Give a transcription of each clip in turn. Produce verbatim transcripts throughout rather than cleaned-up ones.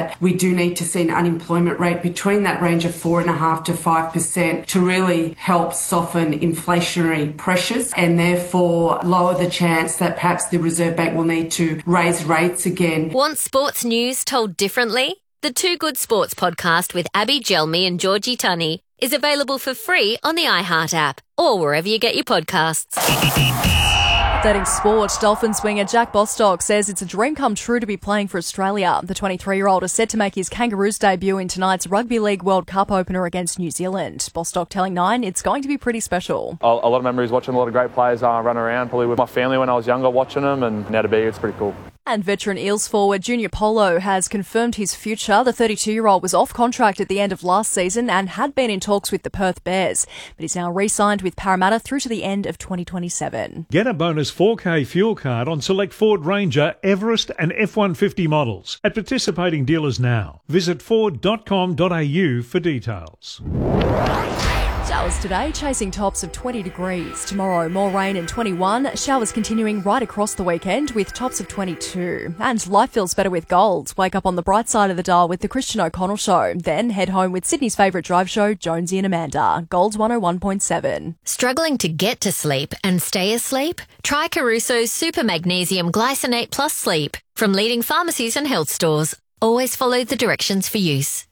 that we do need to see an unemployment rate between that range of four point five to five percent to really help soften inflationary pressures and therefore lower the chance that perhaps the Reserve Bank will need to raise rates again. Want sports news told differently? The Two Good Sports podcast with Abby Gelmi and Georgie Tunney is available for free on the iHeart app or wherever you get your podcasts. Updating sport, Dolphins winger Jack Bostock says it's a dream come true to be playing for Australia. The twenty-three-year-old is set to make his Kangaroos debut in tonight's Rugby League World Cup opener against New Zealand. Bostock telling Nine it's going to be pretty special. A lot of memories watching a lot of great players uh, run around, probably with my family when I was younger watching them, and now to be here, it's pretty cool. And veteran Eels forward Junior Polo has confirmed his future. The thirty-two-year-old was off contract at the end of last season and had been in talks with the Perth Bears, but he's now re-signed with Parramatta through to the end of twenty twenty-seven. Get a bonus four K fuel card on select Ford Ranger, Everest and F one fifty models at participating dealers now. Visit ford dot com dot a u for details. Showers today, chasing tops of twenty degrees. Tomorrow, more rain and twenty-one. Showers continuing right across the weekend with tops of twenty-two. And life feels better with Gold. Wake up on the bright side of the dial with the Christian O'Connell Show. Then head home with Sydney's favourite drive show, Jonesy and Amanda. Gold's one oh one point seven. Struggling to get to sleep and stay asleep? Try Caruso's Super Magnesium Glycinate Plus Sleep from leading pharmacies and health stores. Always follow the directions for use.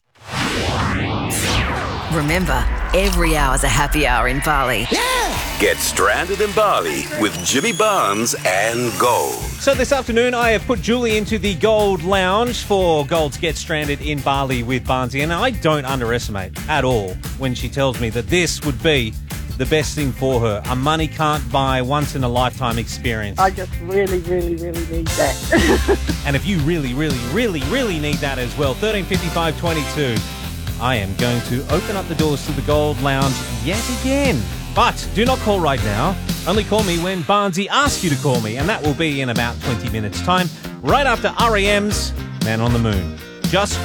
Remember, every hour's a happy hour in Bali. Yeah! Get stranded in Bali with Jimmy Barnes and Gold. So this afternoon, I have put Julie into the Gold Lounge for Gold's Get Stranded in Bali with Barnesy, and I don't underestimate at all when she tells me that this would be the best thing for her. A money can't buy once-in-a-lifetime experience. I just really, really, really need that. And if you really, really, really, really need that as well, thirteen fifty-five twenty-two. I am going to open up the doors to the Gold Lounge yet again. But do not call right now. Only call me when Barnesy asks you to call me, and that will be in about twenty minutes' time, right after R E M's Man on the Moon. Just